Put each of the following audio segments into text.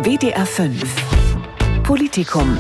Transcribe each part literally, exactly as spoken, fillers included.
W D R fünf Politikum.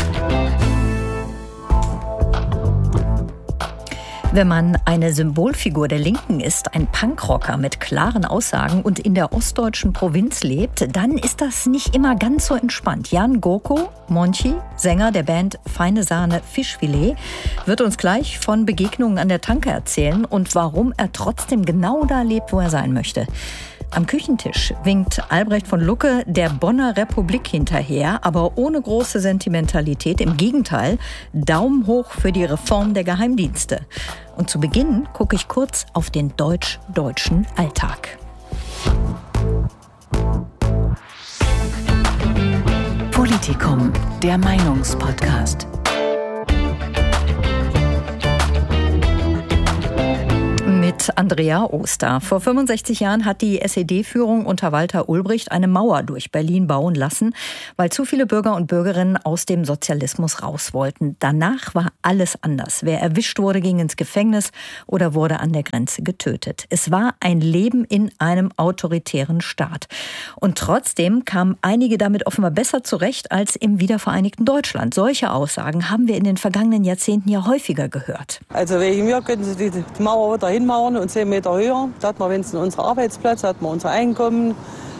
Wenn man eine Symbolfigur der Linken ist, ein Punkrocker mit klaren Aussagen und in der ostdeutschen Provinz lebt, dann ist das nicht immer ganz so entspannt. Jan Gorko, Monchi, Sänger der Band Feine Sahne Fischfilet, wird uns gleich von Begegnungen an der Tanke erzählen und warum er trotzdem genau da lebt, wo er sein möchte. Am Küchentisch winkt Albrecht von Lucke der Bonner Republik hinterher, aber ohne große Sentimentalität. Im Gegenteil, Daumen hoch für die Reform der Geheimdienste. Und zu Beginn gucke ich kurz auf den deutsch-deutschen Alltag. Politikum, der Meinungspodcast. Mit Andrea Oster. Vor fünfundsechzig Jahren hat die S E D-Führung unter Walter Ulbricht eine Mauer durch Berlin bauen lassen, weil zu viele Bürger und Bürgerinnen aus dem Sozialismus raus wollten. Danach war alles anders. Wer erwischt wurde, ging ins Gefängnis oder wurde an der Grenze getötet. Es war ein Leben in einem autoritären Staat. Und trotzdem kamen einige damit offenbar besser zurecht als im wiedervereinigten Deutschland. Solche Aussagen haben wir in den vergangenen Jahrzehnten ja häufiger gehört. Also wegen mir können Sie die Mauer wieder hinmauern und zehn Meter höher. Da hat man wenigstens unsere Arbeitsplätze, hat man unser Einkommen.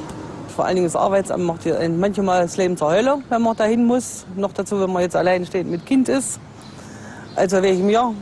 Vor allen Dingen das Arbeitsamt macht hier manchmal das Leben zur Hölle, wenn man dahin muss. Noch dazu, wenn man jetzt alleinstehend mit Kind ist. Also wegen mir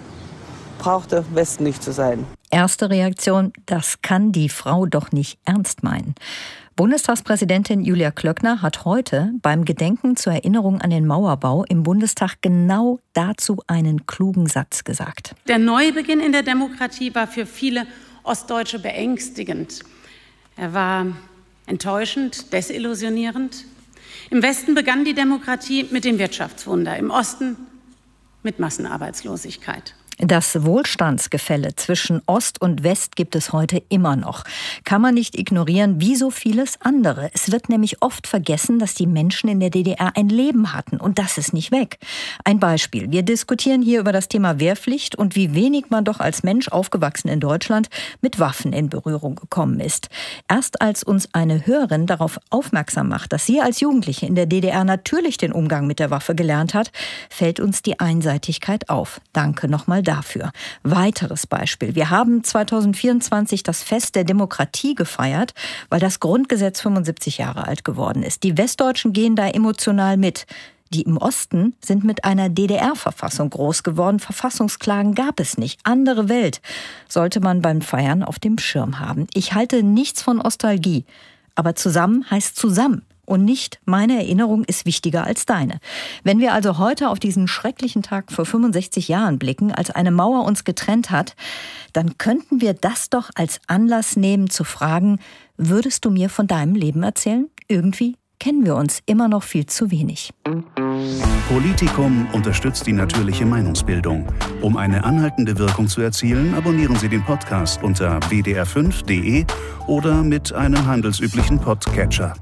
braucht der Westen nicht zu sein. Erste Reaktion, das kann die Frau doch nicht ernst meinen. Bundestagspräsidentin Julia Klöckner hat heute beim Gedenken zur Erinnerung an den Mauerbau im Bundestag genau dazu einen klugen Satz gesagt. Der Neubeginn in der Demokratie war für viele Ostdeutsche beängstigend. Er war enttäuschend, desillusionierend. Im Westen begann die Demokratie mit dem Wirtschaftswunder, im Osten mit Massenarbeitslosigkeit. Das Wohlstandsgefälle zwischen Ost und West gibt es heute immer noch. Kann man nicht ignorieren, wie so vieles andere. Es wird nämlich oft vergessen, dass die Menschen in der D D R ein Leben hatten. Und das ist nicht weg. Ein Beispiel. Wir diskutieren hier über das Thema Wehrpflicht und wie wenig man doch als Mensch, aufgewachsen in Deutschland, mit Waffen in Berührung gekommen ist. Erst als uns eine Hörerin darauf aufmerksam macht, dass sie als Jugendliche in der D D R natürlich den Umgang mit der Waffe gelernt hat, fällt uns die Einseitigkeit auf. Danke nochmal dafür. Weiteres Beispiel. Wir haben zweitausendvierundzwanzig das Fest der Demokratie gefeiert, weil das Grundgesetz fünfundsiebzig Jahre alt geworden ist. Die Westdeutschen gehen da emotional mit. Die im Osten sind mit einer D D R-Verfassung groß geworden. Verfassungsklagen gab es nicht. Andere Welt sollte man beim Feiern auf dem Schirm haben. Ich halte nichts von Nostalgie, aber zusammen heißt zusammen. Und nicht, meine Erinnerung ist wichtiger als deine. Wenn wir also heute auf diesen schrecklichen Tag vor fünfundsechzig Jahren blicken, als eine Mauer uns getrennt hat, dann könnten wir das doch als Anlass nehmen zu fragen, würdest du mir von deinem Leben erzählen? Irgendwie kennen wir uns immer noch viel zu wenig. Politikum unterstützt die natürliche Meinungsbildung. Um eine anhaltende Wirkung zu erzielen, abonnieren Sie den Podcast unter w d r fünf punkt d e oder mit einem handelsüblichen Podcatcher.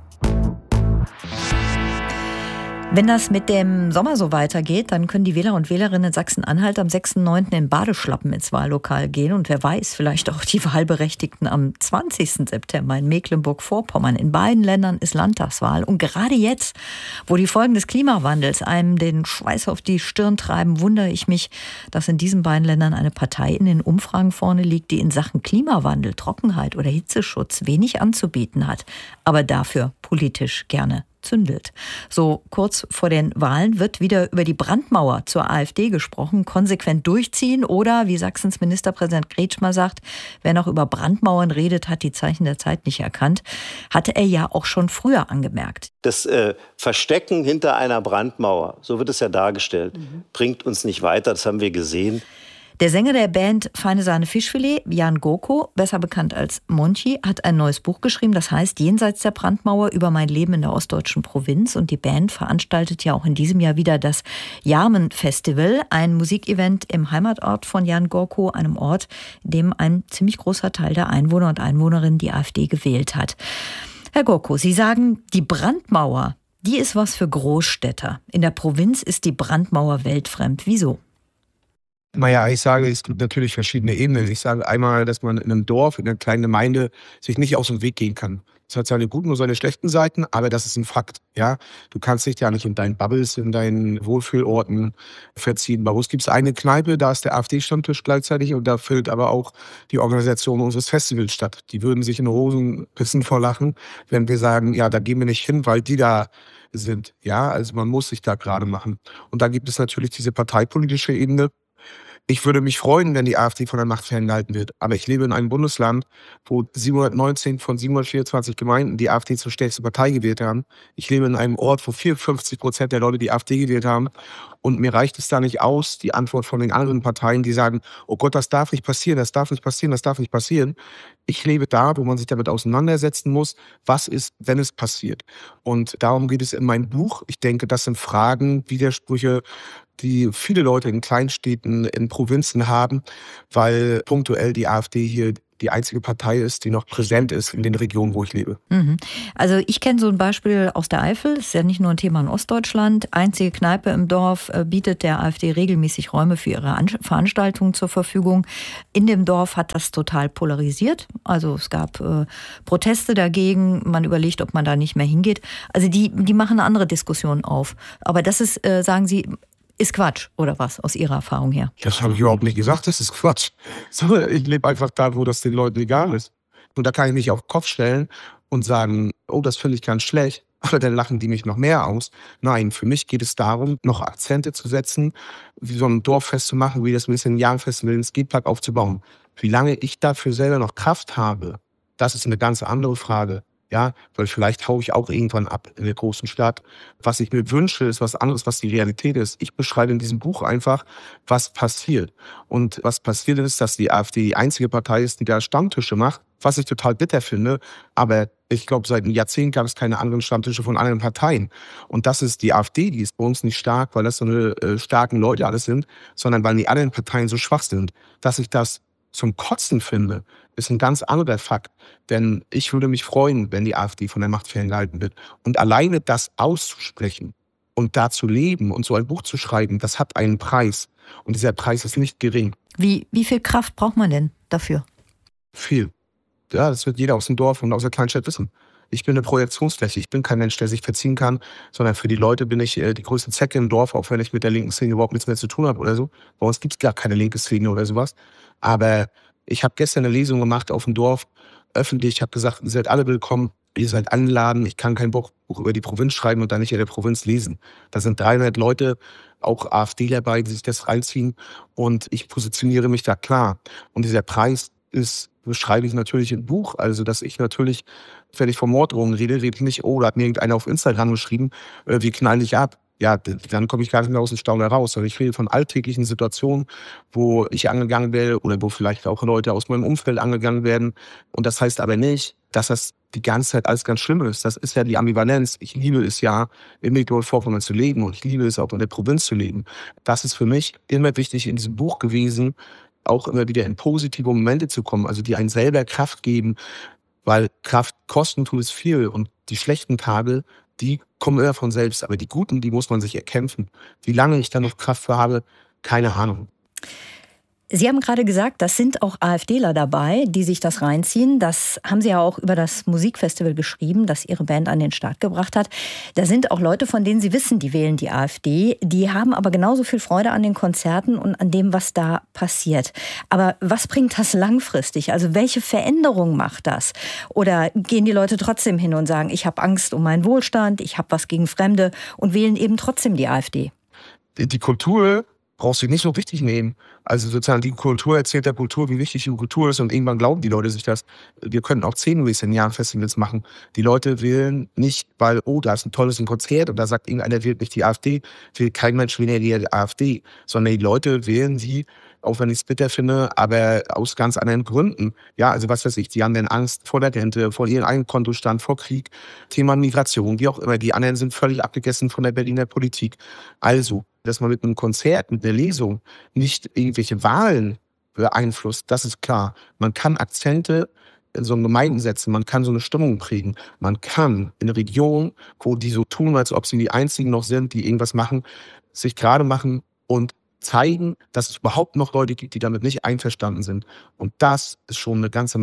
Wenn das mit dem Sommer so weitergeht, dann können die Wähler und Wählerinnen in Sachsen-Anhalt am sechsten neunten in Badeschlappen ins Wahllokal gehen. Und wer weiß, vielleicht auch die Wahlberechtigten am zwanzigsten September in Mecklenburg-Vorpommern. In beiden Ländern ist Landtagswahl. Und gerade jetzt, wo die Folgen des Klimawandels einem den Schweiß auf die Stirn treiben, wundere ich mich, dass in diesen beiden Ländern eine Partei in den Umfragen vorne liegt, die in Sachen Klimawandel, Trockenheit oder Hitzeschutz wenig anzubieten hat, aber dafür politisch gerne zündelt. So kurz vor den Wahlen wird wieder über die Brandmauer zur AfD gesprochen, konsequent durchziehen oder, wie Sachsens Ministerpräsident Kretschmer sagt, wer noch über Brandmauern redet, hat die Zeichen der Zeit nicht erkannt, hatte er ja auch schon früher angemerkt. Das äh, Verstecken hinter einer Brandmauer, so wird es ja dargestellt, mhm. bringt uns nicht weiter, das haben wir gesehen. Der Sänger der Band Feine Sahne Fischfilet, Jan Gorko, besser bekannt als Monchi, hat ein neues Buch geschrieben, das heißt Jenseits der Brandmauer über mein Leben in der ostdeutschen Provinz. Und die Band veranstaltet ja auch in diesem Jahr wieder das Jarmen-Festival, ein Musikevent im Heimatort von Jan Gorko, einem Ort, in dem ein ziemlich großer Teil der Einwohner und Einwohnerinnen die AfD gewählt hat. Herr Gorko, Sie sagen, die Brandmauer, die ist was für Großstädter. In der Provinz ist die Brandmauer weltfremd. Wieso? Naja, ich sage, es gibt natürlich verschiedene Ebenen. Ich sage einmal, dass man in einem Dorf, in einer kleinen Gemeinde sich nicht aus dem Weg gehen kann. Es hat seine guten und seine schlechten Seiten, aber das ist ein Fakt. Ja? Du kannst dich ja nicht in deinen Bubbles, in deinen Wohlfühlorten verziehen. Bei uns gibt es eine Kneipe, da ist der AfD-Stammtisch gleichzeitig und da findet aber auch die Organisation unseres Festivals statt. Die würden sich in den Hosen pissen vor Lachen, wenn wir sagen, ja, da gehen wir nicht hin, weil die da sind. Ja, also man muss sich da gerade machen. Und da gibt es natürlich diese parteipolitische Ebene. Ich würde mich freuen, wenn die AfD von der Macht ferngehalten wird. Aber ich lebe in einem Bundesland, wo siebenhundertneunzehn von siebenhundertvierundzwanzig Gemeinden die AfD zur stärksten Partei gewählt haben. Ich lebe in einem Ort, wo vierundfünfzig Prozent der Leute die AfD gewählt haben. Und mir reicht es da nicht aus, die Antwort von den anderen Parteien, die sagen, oh Gott, das darf nicht passieren, das darf nicht passieren, das darf nicht passieren. Ich lebe da, wo man sich damit auseinandersetzen muss, was ist, wenn es passiert. Und darum geht es in meinem Buch. Ich denke, das sind Fragen, Widersprüche, die viele Leute in Kleinstädten, in Provinzen haben, weil punktuell die AfD hier die einzige Partei ist, die noch präsent ist in den Regionen, wo ich lebe. Mhm. Also ich kenne so ein Beispiel aus der Eifel, das ist ja nicht nur ein Thema in Ostdeutschland. Einzige Kneipe im Dorf bietet der AfD regelmäßig Räume für ihre An- Veranstaltungen zur Verfügung. In dem Dorf hat das total polarisiert. Also es gab äh, Proteste dagegen. Man überlegt, ob man da nicht mehr hingeht. Also die, die machen eine andere Diskussion auf. Aber das ist, äh, sagen Sie, ist Quatsch, oder was, aus Ihrer Erfahrung her? Das habe ich überhaupt nicht gesagt, das ist Quatsch. So, ich lebe einfach da, wo das den Leuten egal ist. Und da kann ich mich auf den Kopf stellen und sagen, oh, das finde ich ganz schlecht. Aber dann lachen die mich noch mehr aus. Nein, für mich geht es darum, noch Akzente zu setzen, wie so ein Dorffest zu machen, wie das ein bisschen Jahrenfestival, einen Skatepark aufzubauen. Wie lange ich dafür selber noch Kraft habe, das ist eine ganz andere Frage. Ja, weil vielleicht haue ich auch irgendwann ab in der großen Stadt. Was ich mir wünsche, ist was anderes, was die Realität ist. Ich beschreibe in diesem Buch einfach, was passiert. Und was passiert ist, dass die AfD die einzige Partei ist, die da Stammtische macht, was ich total bitter finde. Aber ich glaube, seit einem Jahrzehnt gab es keine anderen Stammtische von anderen Parteien. Und das ist die AfD, die ist bei uns nicht stark, weil das so eine äh, starken Leute alles sind, sondern weil die anderen Parteien so schwach sind. Dass ich das zum Kotzen finde, ist ein ganz anderer Fakt. Denn ich würde mich freuen, wenn die AfD von der Macht ferngehalten wird. Und alleine das auszusprechen und da zu leben und so ein Buch zu schreiben, das hat einen Preis. Und dieser Preis ist nicht gering. Wie, wie viel Kraft braucht man denn dafür? Viel. Ja, das wird jeder aus dem Dorf und aus der Kleinstadt wissen. Ich bin eine Projektionsfläche. Ich bin kein Mensch, der sich verziehen kann, sondern für die Leute bin ich äh, die größte Zecke im Dorf, auch wenn ich mit der linken Szene überhaupt nichts mehr zu tun habe oder so. Bei uns gibt es gar keine linke Szene oder sowas. Aber ich habe gestern eine Lesung gemacht auf dem Dorf, öffentlich. Ich habe gesagt, ihr seid alle willkommen, ihr seid eingeladen. Ich kann kein Buch über die Provinz schreiben und dann nicht in der Provinz lesen. Da sind dreihundert Leute, auch AfDler dabei, die sich das reinziehen. Und ich positioniere mich da klar. Und dieser Preis ist, beschreibe ich natürlich im Buch. Also, dass ich natürlich, wenn ich von Morddrohungen rede, rede ich nicht, oh, da hat mir irgendeiner auf Instagram geschrieben, äh, wir knallen dich ab. Ja, dann komme ich gar nicht mehr aus dem Staunen heraus. Also ich rede von alltäglichen Situationen, wo ich angegangen werde oder wo vielleicht auch Leute aus meinem Umfeld angegangen werden. Und das heißt aber nicht, dass das die ganze Zeit alles ganz schlimm ist. Das ist ja die Ambivalenz. Ich liebe es ja, in Mecklenburg-Vorpommern zu leben und ich liebe es auch in der Provinz zu leben. Das ist für mich immer wichtig in diesem Buch gewesen, auch immer wieder in positive Momente zu kommen, also die einen selber Kraft geben, weil Kraft kosten tut es viel und die schlechten Tage, die kommen immer von selbst, aber die guten, die muss man sich erkämpfen. Wie lange ich da noch Kraft für habe, keine Ahnung. Sie haben gerade gesagt, das sind auch AfDler dabei, die sich das reinziehen. Das haben Sie ja auch über das Musikfestival geschrieben, das Ihre Band an den Start gebracht hat. Da sind auch Leute, von denen Sie wissen, die wählen die AfD. Die haben aber genauso viel Freude an den Konzerten und an dem, was da passiert. Aber was bringt das langfristig? Also welche Veränderung macht das? Oder gehen die Leute trotzdem hin und sagen, ich habe Angst um meinen Wohlstand, ich habe was gegen Fremde und wählen eben trotzdem die AfD? Die, die Kultur brauchst du nicht so wichtig nehmen. Also sozusagen die Kultur erzählt der Kultur, wie wichtig die Kultur ist und irgendwann glauben die Leute sich das. Wir könnten auch zehn Jahresfestivals machen. Die Leute wählen nicht, weil, oh, da ist ein tolles Konzert und da sagt irgendeiner, wählt nicht die AfD, will kein Mensch wählen die AfD, sondern die Leute wählen die, auch wenn ich es bitter finde, aber aus ganz anderen Gründen. Ja, also was weiß ich, die haben dann Angst vor der Rente, vor ihrem eigenen Kontostand, vor Krieg, Thema Migration, wie auch immer. Die anderen sind völlig abgegessen von der Berliner Politik. Also, dass man mit einem Konzert, mit einer Lesung nicht irgendwelche Wahlen beeinflusst, das ist klar. Man kann Akzente in so Gemeinden setzen, man kann so eine Stimmung prägen. Man kann in Regionen, wo die so tun, als ob sie die Einzigen noch sind, die irgendwas machen, sich gerade machen und zeigen, dass es überhaupt noch Leute gibt, die damit nicht einverstanden sind. Und das ist schon eine ganze Menge.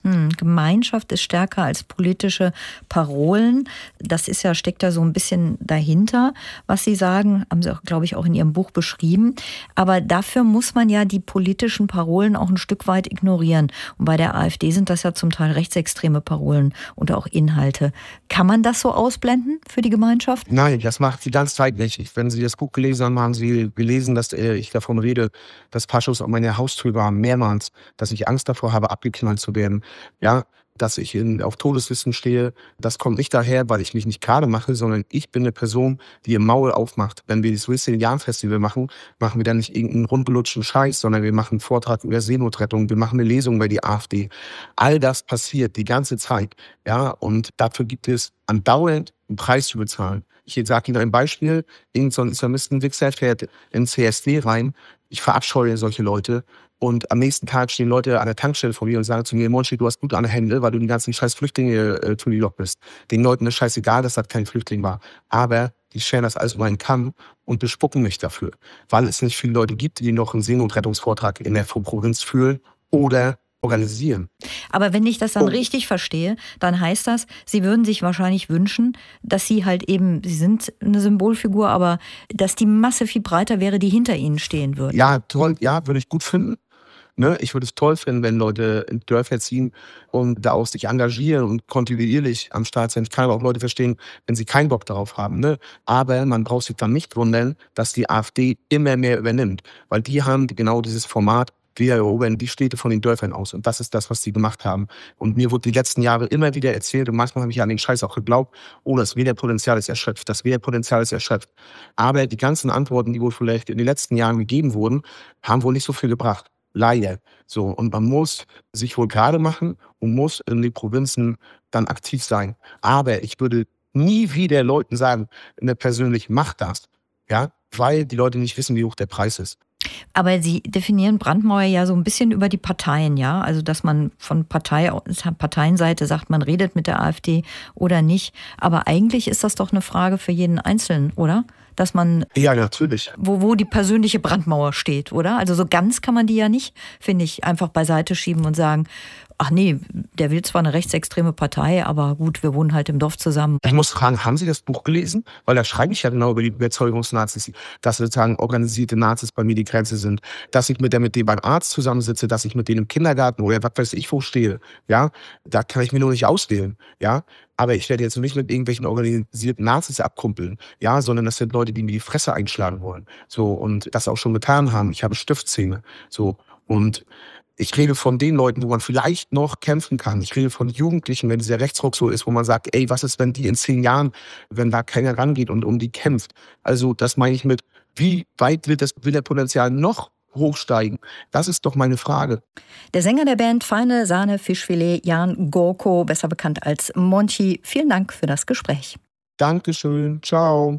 Hm, Gemeinschaft ist stärker als politische Parolen. Das ist ja, steckt da so ein bisschen dahinter, was Sie sagen, haben Sie auch, glaube ich, auch in Ihrem Buch beschrieben. Aber dafür muss man ja die politischen Parolen auch ein Stück weit ignorieren. Und bei der AfD sind das ja zum Teil rechtsextreme Parolen und auch Inhalte. Kann man das so ausblenden für die Gemeinschaft? Nein, das macht sie ganz Zeit nicht. Wenn Sie das Buch gelesen haben, haben Sie gelesen, dass ich davon rede, dass Faschos an meiner Haustür waren, mehrmals, dass ich Angst davor habe, abgeknallt zu werden. Ja, dass ich in, auf Todeslisten stehe, das kommt nicht daher, weil ich mich nicht gerade mache, sondern ich bin eine Person, die ihr Maul aufmacht. Wenn wir das Whistle-Jahr-Festival machen, machen wir dann nicht irgendeinen rundgelutschten Scheiß, sondern wir machen einen Vortrag über Seenotrettung, wir machen eine Lesung über die AfD. All das passiert die ganze Zeit. Ja, und dafür gibt es andauernd einen Preis zu bezahlen. Ich sage Ihnen ein Beispiel, irgendein so Islamisten-Wichser fährt in C S D rein. Ich verabscheue solche Leute. Und am nächsten Tag stehen Leute an der Tankstelle vor mir und sagen zu mir, Monchi, du hast gut an der Hände, weil du die ganzen scheiß Flüchtlinge äh, zu die Lock bist. Den Leuten ist scheißegal, dass das kein Flüchtling war. Aber die scheren das alles über einen Kamm und bespucken mich dafür. Weil es nicht viele Leute gibt, die noch einen Seenotrettungsvortrag in der Provinz fühlen oder organisieren. Aber wenn ich das dann oh. richtig verstehe, dann heißt das, Sie würden sich wahrscheinlich wünschen, dass Sie halt eben, Sie sind eine Symbolfigur, aber dass die Masse viel breiter wäre, die hinter Ihnen stehen würde. Ja, toll, ja, würde ich gut finden. Ne, ich würde es toll finden, wenn Leute in Dörfer ziehen und da auch sich engagieren und kontinuierlich am Start sind. Ich kann aber auch Leute verstehen, wenn sie keinen Bock darauf haben. Ne? Aber man braucht sich dann nicht wundern, dass die AfD immer mehr übernimmt. Weil die haben genau dieses Format, wir erobern die Städte von den Dörfern aus. Und das ist das, was sie gemacht haben. Und mir wurde die letzten Jahre immer wieder erzählt, und manchmal habe ich an den Scheiß auch geglaubt, oh, das Wählerpotenzial ist erschöpft, das Wählerpotenzial ist erschöpft. Aber die ganzen Antworten, die wohl vielleicht in den letzten Jahren gegeben wurden, haben wohl nicht so viel gebracht. Leider. So, und man muss sich wohl gerade machen und muss in den Provinzen dann aktiv sein. Aber ich würde nie wieder Leuten sagen, ne, persönlich macht das, ja, weil die Leute nicht wissen, wie hoch der Preis ist. Aber Sie definieren Brandmauer ja so ein bisschen über die Parteien, ja? Also, dass man von Partei, Parteienseite sagt, man redet mit der AfD oder nicht. Aber eigentlich ist das doch eine Frage für jeden Einzelnen, oder? Dass man, ja, natürlich. Wo, wo die persönliche Brandmauer steht, oder? Also so ganz kann man die ja nicht, finde ich, einfach beiseite schieben und sagen, ach nee, der will zwar eine rechtsextreme Partei, aber gut, wir wohnen halt im Dorf zusammen. Ich muss fragen, haben Sie das Buch gelesen? Weil da schreibe ich ja genau über die Überzeugungsnazis, dass sozusagen organisierte Nazis bei mir die Grenze sind. Dass ich mit, der, mit denen beim Arzt zusammensitze, dass ich mit denen im Kindergarten oder was weiß ich wo stehe. Ja, da kann ich mir nur nicht auswählen. Ja, aber ich werde jetzt nicht mit irgendwelchen organisierten Nazis abkumpeln, ja, sondern das sind Leute, die mir die Fresse einschlagen wollen. So, und das auch schon getan haben. Ich habe Stiftzähne. So, und ich rede von den Leuten, wo man vielleicht noch kämpfen kann. Ich rede von Jugendlichen, wenn dieser Rechtsruck so ist, wo man sagt, ey, was ist, wenn die in zehn Jahren, wenn da keiner rangeht und um die kämpft? Also das meine ich mit, wie weit wird das Wählerpotenzial noch hochsteigen? Das ist doch meine Frage. Der Sänger der Band Feine Sahne Fischfilet, Jan Gorko, besser bekannt als Monchi. Vielen Dank für das Gespräch. Dankeschön. Ciao.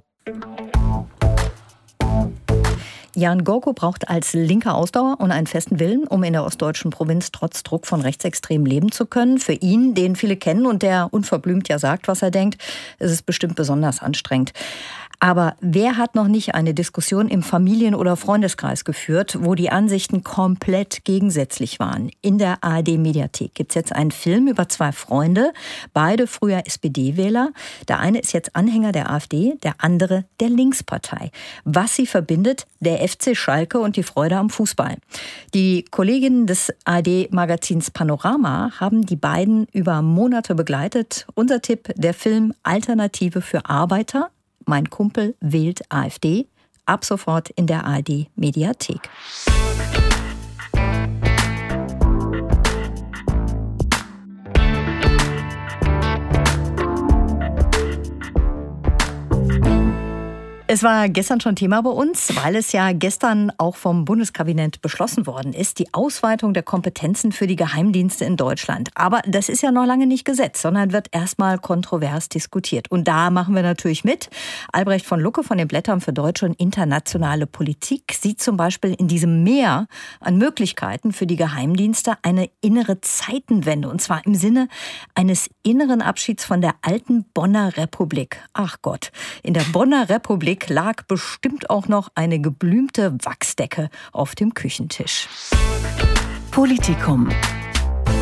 Jan Gorko braucht als Linker Ausdauer und einen festen Willen, um in der ostdeutschen Provinz trotz Druck von Rechtsextremen leben zu können. Für ihn, den viele kennen und der unverblümt ja sagt, was er denkt, ist es bestimmt besonders anstrengend. Aber wer hat noch nicht eine Diskussion im Familien- oder Freundeskreis geführt, wo die Ansichten komplett gegensätzlich waren? In der A R D-Mediathek gibt es jetzt einen Film über zwei Freunde, beide früher S P D-Wähler. Der eine ist jetzt Anhänger der AfD, der andere der Linkspartei. Was sie verbindet, der F C Schalke und die Freude am Fußball. Die Kolleginnen des A R D-Magazins Panorama haben die beiden über Monate begleitet. Unser Tipp, der Film Alternative für Arbeiter. Mein Kumpel wählt AfD. Ab sofort in der A R D-Mediathek. Es war gestern schon Thema bei uns, weil es ja gestern auch vom Bundeskabinett beschlossen worden ist, die Ausweitung der Kompetenzen für die Geheimdienste in Deutschland. Aber das ist ja noch lange nicht Gesetz, sondern wird erstmal kontrovers diskutiert. Und da machen wir natürlich mit. Albrecht von Lucke von den Blättern für deutsche und internationale Politik sieht zum Beispiel in diesem Meer an Möglichkeiten für die Geheimdienste eine innere Zeitenwende. Und zwar im Sinne eines inneren Abschieds von der alten Bonner Republik. Ach Gott, in der Bonner Republik lag bestimmt auch noch eine geblümte Wachsdecke auf dem Küchentisch. Politikum.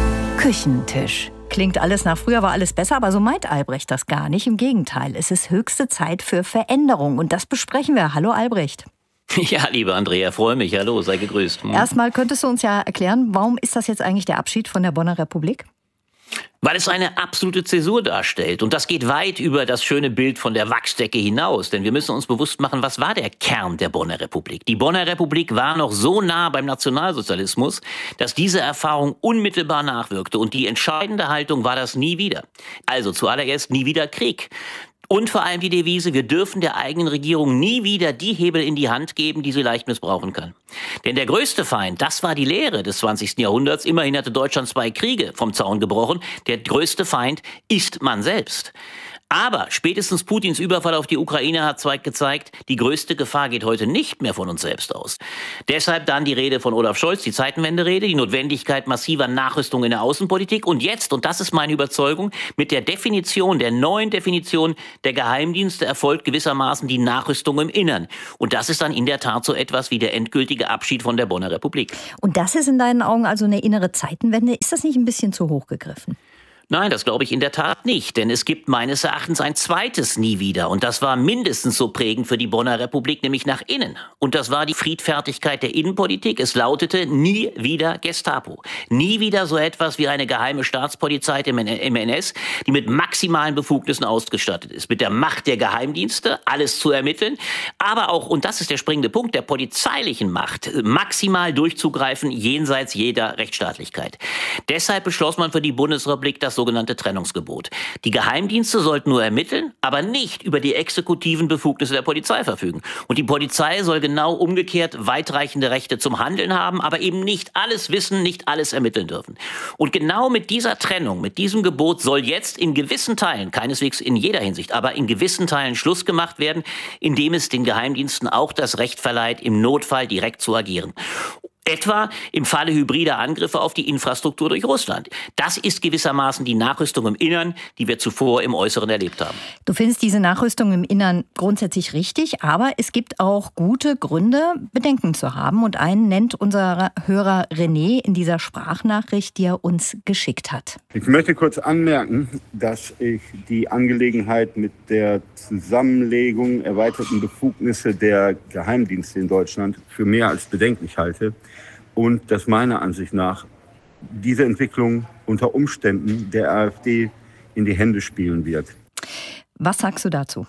Küchentisch. Klingt alles nach früher war alles besser, aber so meint Albrecht das gar nicht. Im Gegenteil, es ist höchste Zeit für Veränderung und das besprechen wir. Hallo Albrecht. Ja, liebe Andrea, freue mich. Hallo, sei gegrüßt. Hm. Erstmal könntest du uns ja erklären, warum ist das jetzt eigentlich der Abschied von der Bonner Republik? Weil es eine absolute Zäsur darstellt. Und das geht weit über das schöne Bild von der Wachsdecke hinaus. Denn wir müssen uns bewusst machen, was war der Kern der Bonner Republik? Die Bonner Republik war noch so nah beim Nationalsozialismus, dass diese Erfahrung unmittelbar nachwirkte. Und die entscheidende Haltung war das nie wieder. Also zuallererst nie wieder Krieg. Und vor allem die Devise, wir dürfen der eigenen Regierung nie wieder die Hebel in die Hand geben, die sie leicht missbrauchen kann. Denn der größte Feind, das war die Lehre des zwanzigsten Jahrhunderts. Immerhin hatte Deutschland zwei Kriege vom Zaun gebrochen. Der größte Feind ist man selbst. Aber spätestens Putins Überfall auf die Ukraine hat gezeigt, die größte Gefahr geht heute nicht mehr von uns selbst aus. Deshalb dann die Rede von Olaf Scholz, die Zeitenwende-Rede, die Notwendigkeit massiver Nachrüstung in der Außenpolitik und jetzt, und das ist meine Überzeugung, mit der Definition, der neuen Definition der Geheimdienste erfolgt gewissermaßen die Nachrüstung im Innern. Und das ist dann in der Tat so etwas wie der endgültige Abschied von der Bonner Republik. Und das ist in deinen Augen also eine innere Zeitenwende? Ist das nicht ein bisschen zu hoch gegriffen? Nein, das glaube ich in der Tat nicht, denn es gibt meines Erachtens ein zweites Nie wieder und das war mindestens so prägend für die Bonner Republik, nämlich nach innen. Und das war die Friedfertigkeit der Innenpolitik. Es lautete nie wieder Gestapo. Nie wieder so etwas wie eine geheime Staatspolizei im N S, die mit maximalen Befugnissen ausgestattet ist, mit der Macht der Geheimdienste, alles zu ermitteln, aber auch, und das ist der springende Punkt, der polizeilichen Macht, maximal durchzugreifen jenseits jeder Rechtsstaatlichkeit. Deshalb beschloss man für die Bundesrepublik das sogenannte Trennungsgebot. Die Geheimdienste sollten nur ermitteln, aber nicht über die exekutiven Befugnisse der Polizei verfügen. Und die Polizei soll genau umgekehrt weitreichende Rechte zum Handeln haben, aber eben nicht alles wissen, nicht alles ermitteln dürfen. Und genau mit dieser Trennung, mit diesem Gebot soll jetzt in gewissen Teilen, keineswegs in jeder Hinsicht, aber in gewissen Teilen Schluss gemacht werden, indem es den Geheimdiensten auch das Recht verleiht, im Notfall direkt zu agieren. Etwa im Falle hybrider Angriffe auf die Infrastruktur durch Russland. Das ist gewissermaßen die Nachrüstung im Innern, die wir zuvor im Äußeren erlebt haben. Du findest diese Nachrüstung im Innern grundsätzlich richtig, aber es gibt auch gute Gründe, Bedenken zu haben. Und einen nennt unser Hörer René in dieser Sprachnachricht, die er uns geschickt hat. Ich möchte kurz anmerken, dass ich die Angelegenheit mit der Zusammenlegung erweiterten Befugnisse der Geheimdienste in Deutschland für mehr als bedenklich halte. Und dass meiner Ansicht nach diese Entwicklung unter Umständen der AfD in die Hände spielen wird. Was sagst du dazu?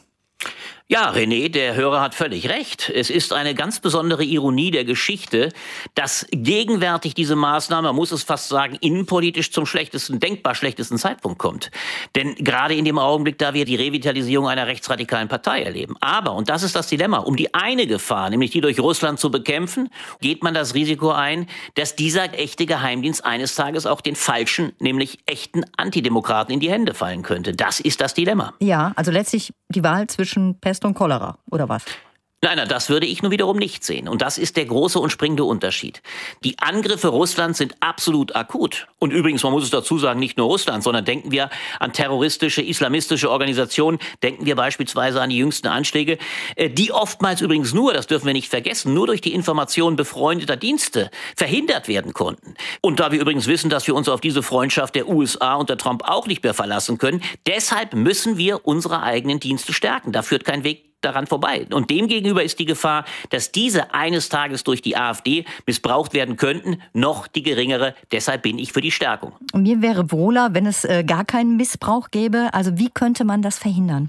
Ja, René, der Hörer hat völlig recht. Es ist eine ganz besondere Ironie der Geschichte, dass gegenwärtig diese Maßnahme, man muss es fast sagen, innenpolitisch zum schlechtesten, denkbar schlechtesten Zeitpunkt kommt. Denn gerade in dem Augenblick, da wir die Revitalisierung einer rechtsradikalen Partei erleben. Aber, und das ist das Dilemma, um die eine Gefahr, nämlich die durch Russland zu bekämpfen, geht man das Risiko ein, dass dieser echte Geheimdienst eines Tages auch den falschen, nämlich echten Antidemokraten in die Hände fallen könnte. Das ist das Dilemma. Ja, also letztlich die Wahl zwischen Pest und Cholera, oder was? Nein, nein, das würde ich nur wiederum nicht sehen. Und das ist der große und springende Unterschied. Die Angriffe Russlands sind absolut akut. Und übrigens, man muss es dazu sagen, nicht nur Russland, sondern denken wir an terroristische, islamistische Organisationen. Denken wir beispielsweise an die jüngsten Anschläge, die oftmals übrigens nur, das dürfen wir nicht vergessen, nur durch die Information befreundeter Dienste verhindert werden konnten. Und da wir übrigens wissen, dass wir uns auf diese Freundschaft der U S A unter Trump auch nicht mehr verlassen können, deshalb müssen wir unsere eigenen Dienste stärken. Da führt kein Weg daran vorbei. Und demgegenüber ist die Gefahr, dass diese eines Tages durch die AfD missbraucht werden könnten, noch die geringere. Deshalb bin ich für die Stärkung. Und mir wäre wohler, wenn es äh, gar keinen Missbrauch gäbe. Also wie könnte man das verhindern?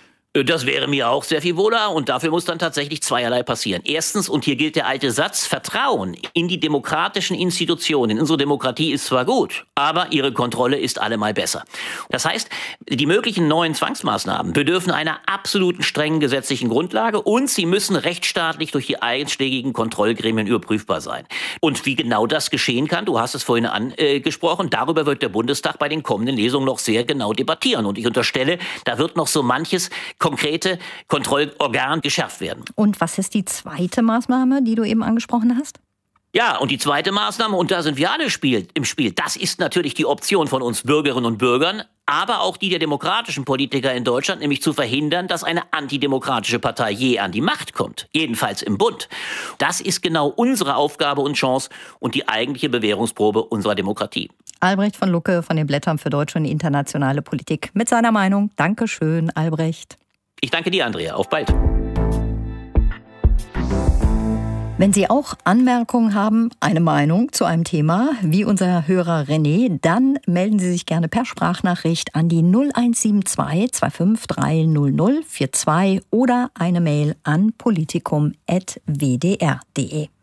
Das wäre mir auch sehr viel wohler und dafür muss dann tatsächlich zweierlei passieren. Erstens, und hier gilt der alte Satz, Vertrauen in die demokratischen Institutionen. Unsere Demokratie ist zwar gut, aber ihre Kontrolle ist allemal besser. Das heißt, die möglichen neuen Zwangsmaßnahmen bedürfen einer absoluten strengen gesetzlichen Grundlage und sie müssen rechtsstaatlich durch die einschlägigen Kontrollgremien überprüfbar sein. Und wie genau das geschehen kann, du hast es vorhin angesprochen, darüber wird der Bundestag bei den kommenden Lesungen noch sehr genau debattieren. Und ich unterstelle, da wird noch so manches konkrete Kontrollorgan geschärft werden. Und was ist die zweite Maßnahme, die du eben angesprochen hast? Ja, und die zweite Maßnahme, und da sind wir alle Spiel, im Spiel, das ist natürlich die Option von uns Bürgerinnen und Bürgern, aber auch die der demokratischen Politiker in Deutschland, nämlich zu verhindern, dass eine antidemokratische Partei je an die Macht kommt, jedenfalls im Bund. Das ist genau unsere Aufgabe und Chance und die eigentliche Bewährungsprobe unserer Demokratie. Albrecht von Lucke von den Blättern für deutsche und internationale Politik mit seiner Meinung. Dankeschön, Albrecht. Ich danke dir, Andrea. Auf bald. Wenn Sie auch Anmerkungen haben, eine Meinung zu einem Thema, wie unser Hörer René, dann melden Sie sich gerne per Sprachnachricht an die null eins sieben zwei zwei fünf drei null null vier zwei oder eine Mail an politikum punkt w d r punkt d e.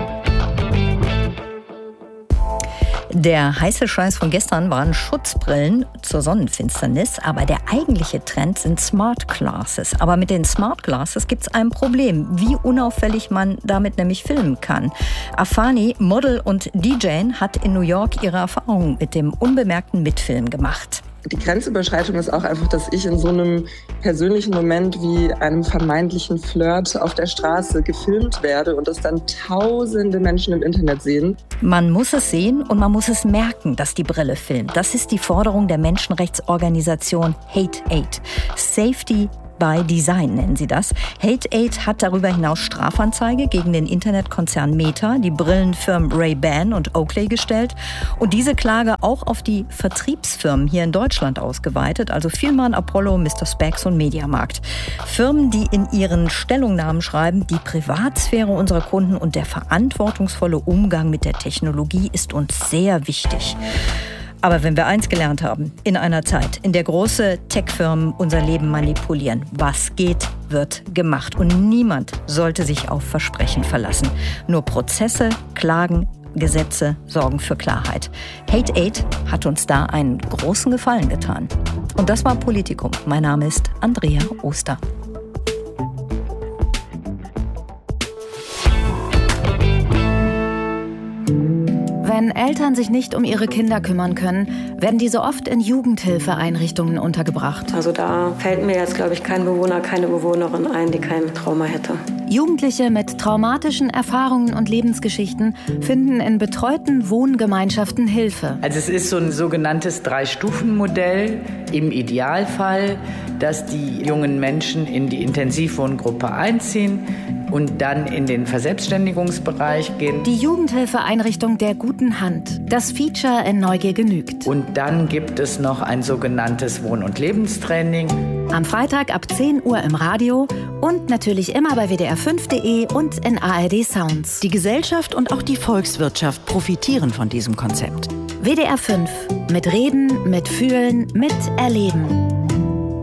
Der heiße Scheiß von gestern waren Schutzbrillen zur Sonnenfinsternis, aber der eigentliche Trend sind Smart Glasses. Aber mit den Smart Glasses gibt es ein Problem, wie unauffällig man damit nämlich filmen kann. Afani, Model und D J, hat in New York ihre Erfahrungen mit dem unbemerkten Mitfilmen gemacht. Die Grenzüberschreitung ist auch einfach, dass ich in so einem persönlichen Moment wie einem vermeintlichen Flirt auf der Straße gefilmt werde und das dann tausende Menschen im Internet sehen. Man muss es sehen und man muss es merken, dass die Brille filmt. Das ist die Forderung der Menschenrechtsorganisation Hate Aid. Safety by Design nennen sie das. Hate Aid hat darüber hinaus Strafanzeige gegen den Internetkonzern Meta, die Brillenfirmen Ray-Ban und Oakley gestellt und diese Klage auch auf die Vertriebsfirmen hier in Deutschland ausgeweitet, also Vielmann, Apollo, Mister Spex und Mediamarkt. Firmen, die in ihren Stellungnahmen schreiben, die Privatsphäre unserer Kunden und der verantwortungsvolle Umgang mit der Technologie ist uns sehr wichtig. Aber wenn wir eins gelernt haben, in einer Zeit, in der große Tech-Firmen unser Leben manipulieren, was geht, wird gemacht. Und niemand sollte sich auf Versprechen verlassen. Nur Prozesse, Klagen, Gesetze sorgen für Klarheit. Hate Aid hat uns da einen großen Gefallen getan. Und das war Politikum. Mein Name ist Andrea Oster. Wenn Eltern sich nicht um ihre Kinder kümmern können, werden diese oft in Jugendhilfeeinrichtungen untergebracht. Also da fällt mir jetzt, glaube ich, kein Bewohner, keine Bewohnerin ein, die kein Trauma hätte. Jugendliche mit traumatischen Erfahrungen und Lebensgeschichten finden in betreuten Wohngemeinschaften Hilfe. Also es ist so ein sogenanntes Drei-Stufen-Modell im Idealfall, dass die jungen Menschen in die Intensivwohngruppe einziehen und dann in den Verselbstständigungsbereich gehen. Die Jugendhilfeeinrichtung der guten Hand. Das Feature in Neugier genügt. Und dann gibt es noch ein sogenanntes Wohn- und Lebenstraining. Am Freitag ab zehn Uhr im Radio und natürlich immer bei W D R fünf punkt de und in A R D Sounds. Die Gesellschaft und auch die Volkswirtschaft profitieren von diesem Konzept. W D R fünf. Mit Reden, mit Fühlen, mit Erleben.